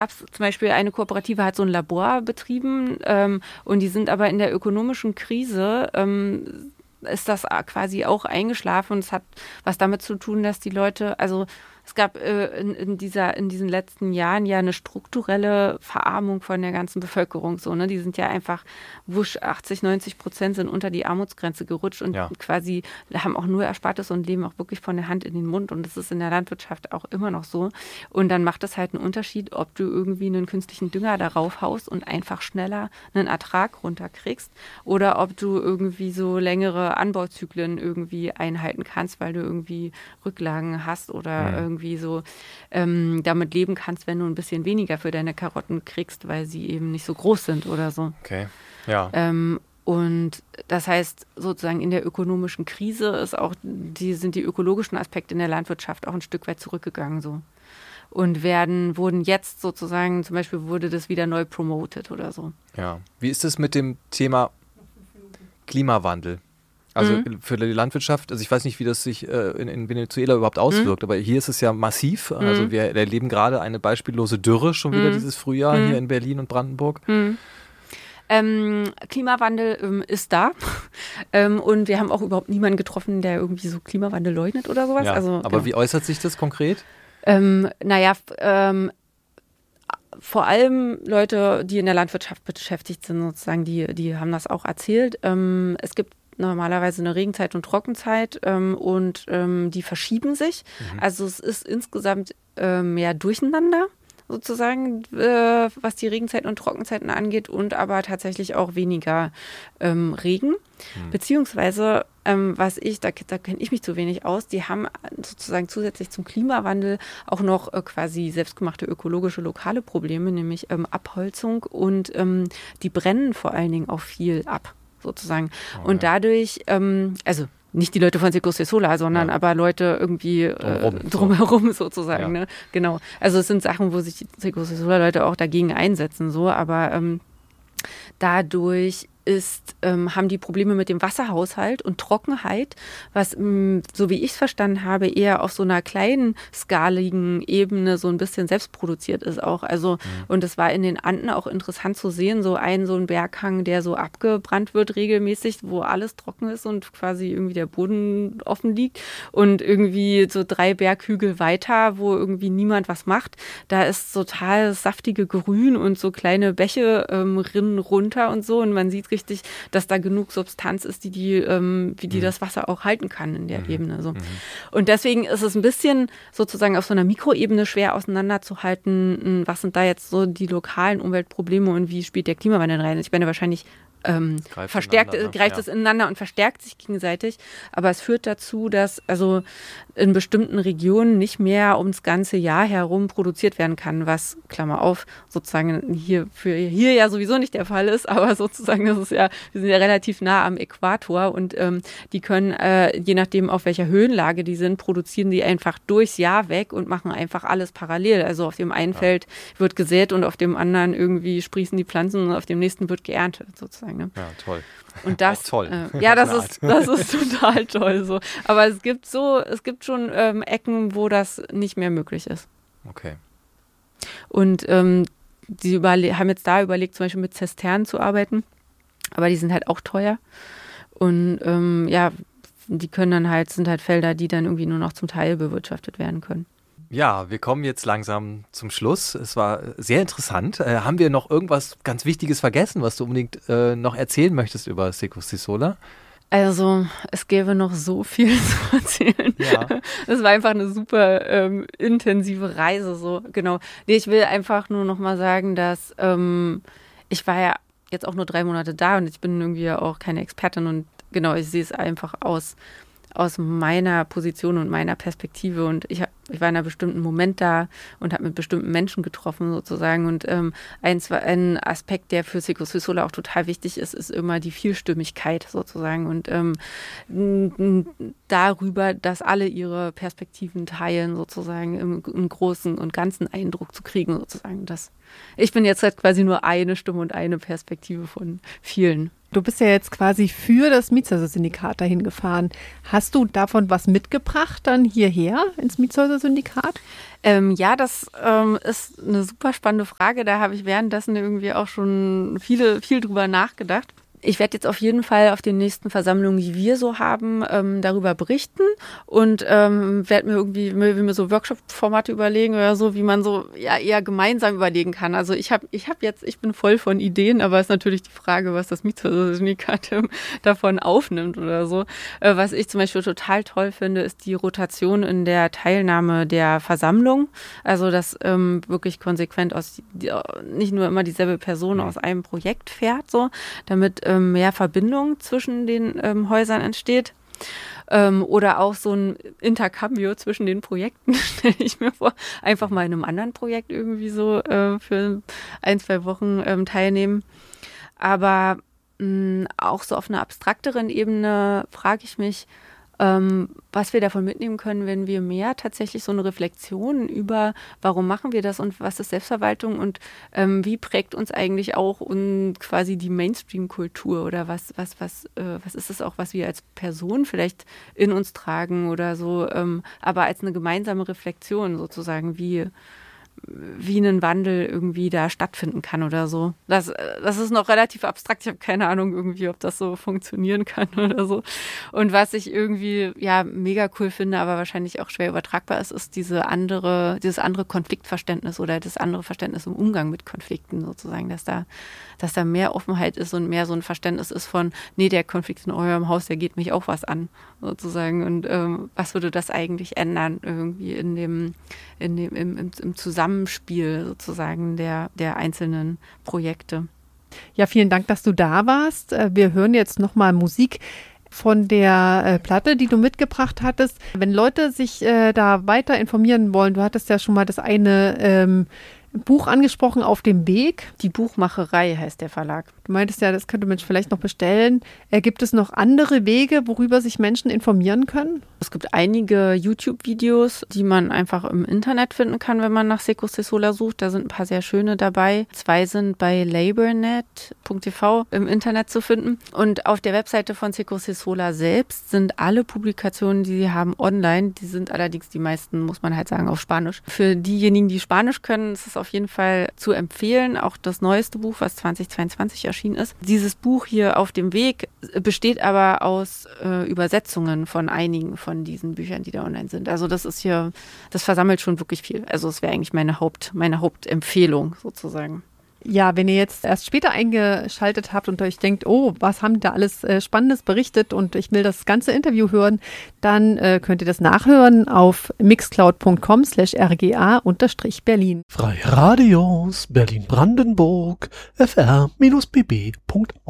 zum Beispiel eine Kooperative hat so ein Labor betrieben und die sind aber in der ökonomischen Krise ist das quasi auch eingeschlafen und es hat was damit zu tun, dass die Leute, also es gab in diesen letzten Jahren ja eine strukturelle Verarmung von der ganzen Bevölkerung. So, ne? Die sind ja einfach, wusch, 80-90% sind unter die Armutsgrenze gerutscht und quasi haben auch nur Erspartes und leben auch wirklich von der Hand in den Mund. Und das ist in der Landwirtschaft auch immer noch so. Und dann macht es halt einen Unterschied, ob du irgendwie einen künstlichen Dünger darauf haust und einfach schneller einen Ertrag runterkriegst oder ob du irgendwie so längere Anbauzyklen irgendwie einhalten kannst, weil du irgendwie Rücklagen hast oder irgendwie so damit leben kannst, wenn du ein bisschen weniger für deine Karotten kriegst, weil sie eben nicht so groß sind oder so. Okay, ja. Und das heißt, sozusagen in der ökonomischen Krise sind die ökologischen Aspekte in der Landwirtschaft auch ein Stück weit zurückgegangen so. Und wurden jetzt sozusagen, zum Beispiel wurde das wieder neu promoted oder so. Ja. Wie ist es mit dem Thema Klimawandel? Also für die Landwirtschaft, also ich weiß nicht, wie das sich in Venezuela überhaupt auswirkt, aber hier ist es ja massiv. Also wir erleben gerade eine beispiellose Dürre schon wieder dieses Frühjahr hier in Berlin und Brandenburg. Klimawandel ist da und wir haben auch überhaupt niemanden getroffen, der irgendwie so Klimawandel leugnet oder sowas. Ja, also, aber wie äußert sich das konkret? Vor allem Leute, die in der Landwirtschaft beschäftigt sind, sozusagen, die haben das auch erzählt. Es gibt normalerweise eine Regenzeit und Trockenzeit und die verschieben sich. Also es ist insgesamt mehr Durcheinander sozusagen, was die Regenzeiten und Trockenzeiten angeht und aber tatsächlich auch weniger Regen. Beziehungsweise, da kenne ich mich zu wenig aus, die haben sozusagen zusätzlich zum Klimawandel auch noch quasi selbstgemachte ökologische lokale Probleme, nämlich Abholzung und die brennen vor allen Dingen auch viel ab. Sozusagen. Und dadurch, also nicht die Leute von Secos de Sola, sondern aber Leute irgendwie drumherum sozusagen. Ja. Ne? Genau. Also es sind Sachen, wo sich die Secos de Sola Leute auch dagegen einsetzen, so, aber dadurch haben die Probleme mit dem Wasserhaushalt und Trockenheit, was, so wie ich es verstanden habe, eher auf so einer kleinen skaligen Ebene so ein bisschen selbstproduziert ist auch. Also, und es war in den Anden auch interessant zu sehen, so ein Berghang, der so abgebrannt wird regelmäßig, wo alles trocken ist und quasi irgendwie der Boden offen liegt und irgendwie so 3 Berghügel weiter, wo irgendwie niemand was macht. Da ist total saftige Grün und so kleine Bäche rinnen runter und so und man sieht richtig, dass da genug Substanz ist, die das Wasser auch halten kann in der Ebene. So. Und deswegen ist es ein bisschen sozusagen auf so einer Mikroebene schwer auseinanderzuhalten, was sind da jetzt so die lokalen Umweltprobleme und wie spielt der Klimawandel rein. Ich meine, wahrscheinlich greift es ineinander und verstärkt sich gegenseitig. Aber es führt dazu, dass also in bestimmten Regionen nicht mehr ums ganze Jahr herum produziert werden kann, was, Klammer auf, sozusagen hier ja sowieso nicht der Fall ist, aber sozusagen wir sind ja relativ nah am Äquator und die können, je nachdem auf welcher Höhenlage die sind, produzieren die einfach durchs Jahr weg und machen einfach alles parallel. Also auf dem einen Feld wird gesät und auf dem anderen irgendwie sprießen die Pflanzen und auf dem nächsten wird geerntet sozusagen. Ne? Ja, toll. Und das, toll. Das ist total toll so. Aber es gibt schon Ecken, wo das nicht mehr möglich ist. Okay. Und die haben jetzt da überlegt, zum Beispiel mit Zisternen zu arbeiten, aber die sind halt auch teuer. Und die sind halt Felder, die dann irgendwie nur noch zum Teil bewirtschaftet werden können. Ja, wir kommen jetzt langsam zum Schluss. Es war sehr interessant. Haben wir noch irgendwas ganz Wichtiges vergessen, was du unbedingt noch erzählen möchtest über Secos de Sola? Also, es gäbe noch so viel zu erzählen. Ja. Das war einfach eine super intensive Reise, so, genau. Nee, ich will einfach nur noch mal sagen, dass ich war ja jetzt auch nur 3 Monate da und ich bin irgendwie ja auch keine Expertin und genau, ich sehe es einfach aus meiner Position und meiner Perspektive und ich war in einem bestimmten Moment da und habe mit bestimmten Menschen getroffen sozusagen und ein Aspekt, der für Secos de Sola auch total wichtig ist, ist immer die Vielstimmigkeit sozusagen und darüber, dass alle ihre Perspektiven teilen sozusagen, im großen und ganzen Eindruck zu kriegen sozusagen. Ich bin jetzt halt quasi nur eine Stimme und eine Perspektive von vielen. Du bist ja jetzt quasi für das Mietshäuser-Syndikat dahin gefahren. Hast du davon was mitgebracht dann hierher ins Mietshäuser-Syndikat? Mietshäuser-Syndikat? Ja, das ist eine super spannende Frage. Da habe ich währenddessen irgendwie auch schon viel drüber nachgedacht. Ich werde jetzt auf jeden Fall auf den nächsten Versammlungen, die wir so haben, darüber berichten und werde mir so Workshop-Formate überlegen oder so, wie man so ja eher gemeinsam überlegen kann. Also ich bin voll von Ideen, aber es ist natürlich die Frage, was das Mietshäuser-Syndikat davon aufnimmt oder so. Was ich zum Beispiel total toll finde, ist die Rotation in der Teilnahme der Versammlung. Also dass wirklich konsequent nicht nur immer dieselbe Person aus einem Projekt fährt, so, damit mehr Verbindung zwischen den Häusern entsteht. Oder auch so ein Intercambio zwischen den Projekten, stelle ich mir vor. Einfach mal in einem anderen Projekt irgendwie so für 1-2 Wochen teilnehmen. Aber auch so auf einer abstrakteren Ebene frage ich mich, was wir davon mitnehmen können, wenn wir mehr tatsächlich so eine Reflexion über, warum machen wir das und was ist Selbstverwaltung und wie prägt uns eigentlich auch quasi die Mainstream-Kultur oder was ist es auch, was wir als Person vielleicht in uns tragen oder so, aber als eine gemeinsame Reflexion sozusagen, wie ein Wandel irgendwie da stattfinden kann oder so. Das ist noch relativ abstrakt. Ich habe keine Ahnung irgendwie, ob das so funktionieren kann oder so. Und was ich irgendwie ja mega cool finde, aber wahrscheinlich auch schwer übertragbar ist dieses andere Konfliktverständnis oder das andere Verständnis im Umgang mit Konflikten sozusagen, dass da mehr Offenheit ist und mehr so ein Verständnis ist von, nee, der Konflikt in eurem Haus, der geht mich auch was an sozusagen. Und was würde das eigentlich ändern irgendwie im Zusammenspiel sozusagen der einzelnen Projekte. Ja, vielen Dank, dass du da warst. Wir hören jetzt nochmal Musik von der Platte, die du mitgebracht hattest. Wenn Leute sich da weiter informieren wollen, du hattest ja schon mal das eine Buch angesprochen, Auf dem Weg. Die Buchmacherei heißt der Verlag. Du meintest ja, das könnte man vielleicht noch bestellen. Gibt es noch andere Wege, worüber sich Menschen informieren können? Es gibt einige YouTube-Videos, die man einfach im Internet finden kann, wenn man nach Secos de Sola sucht. Da sind ein paar sehr schöne dabei. 2 sind bei labornet.tv im Internet zu finden. Und auf der Webseite von Secos de Sola selbst sind alle Publikationen, die sie haben, online. Die sind allerdings die meisten, muss man halt sagen, auf Spanisch. Für diejenigen, die Spanisch können, ist es auf jeden Fall zu empfehlen. Auch das neueste Buch, was 2022 erschienen ist. Dieses Buch hier Auf dem Weg besteht aber aus Übersetzungen von einigen von diesen Büchern, die da online sind. Also das versammelt schon wirklich viel. Also es wäre eigentlich meine Hauptempfehlung sozusagen. Ja, wenn ihr jetzt erst später eingeschaltet habt und euch denkt, oh, was haben die da alles Spannendes berichtet und ich will das ganze Interview hören, dann könnt ihr das nachhören auf mixcloud.com/rga_Berlin. Freie Radios Berlin-Brandenburg fr-bb.org